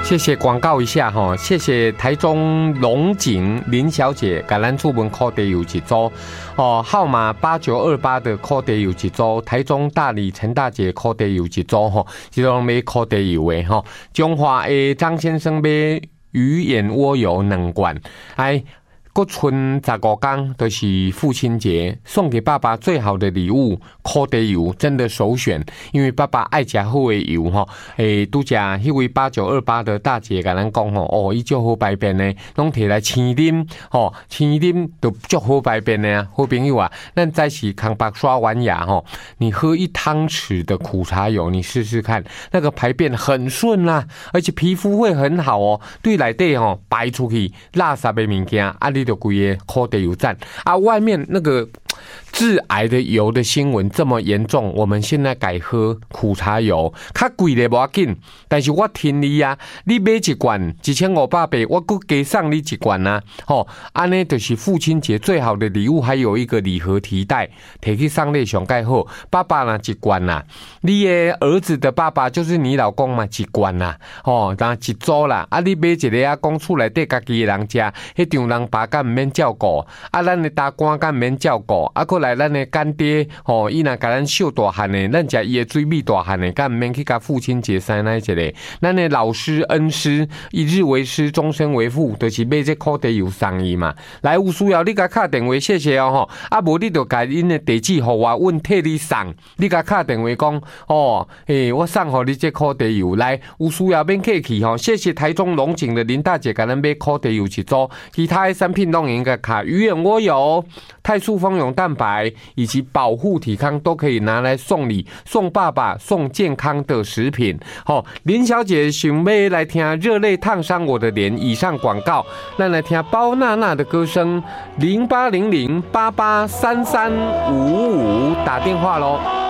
谢谢广告一下哈，谢谢台中龙井林小姐，给咱出门烤地有一组哦，号码8928的烤地有一组，台中大理陈大姐烤地有一组哈，这种买烤地有的哈，中华的张先生买鱼眼蜗油2罐，哎。过剩15天就是父亲节，送给爸爸最好的礼物，烤地油真的首选，因为爸爸爱吃好的油哈。拄只迄位8928的大姐甲咱讲吼，哦，伊足好排便呢，拢摕来青啉，吼，青啉都足好排便的啊，好朋友啊，咱再是康巴刷完牙吼，你喝1汤匙的苦茶油，你试试看，那个排便很顺啦，而且皮肤会很好哦，对内底吼排出去垃圾的物件啊你。就规个烤地油站啊，外面那个致癌的油的新闻这么严重，我们现在改喝苦茶油，较贵的无要紧，但是我听你啊，你买一罐1500，我搁加送你一罐啊，吼，安尼就是父亲节最好的礼物，还有一个礼盒提袋，摕去送礼上盖好。爸爸呢一罐啦，你的儿子的爸爸就是你老公嘛一罐啦，吼，当一组啦，啊，你买一个啊，讲厝内底家己的人食，迄场人爸敢毋免照顾，啊，咱的大官敢毋免照顾，啊，过来咱的干爹，吼，伊若甲咱秀大汉的，咱食伊的水米大汉的，敢毋免去甲父亲节塞那一个，咱的老师恩师，一日为师，终身为父，就是买这烤地油送伊嘛。来有需要你甲敲电话，谢谢哦吼，啊无你就甲因的地址互我，阮替你送。你甲敲电话讲，哦，我送互你这烤地油，来有需要免客气吼。谢谢台中龙井的林大姐，甲咱买烤地油一组，其他的产品拢应该卡鱼眼蜗油、泰素蜂蛹蛋白以及保护体康都可以拿来送礼，送爸爸，送健康的食品。好，林小姐想要来听热泪烫伤我的脸，以上广告，咱来听包娜娜的歌声，0800883355打电话咯。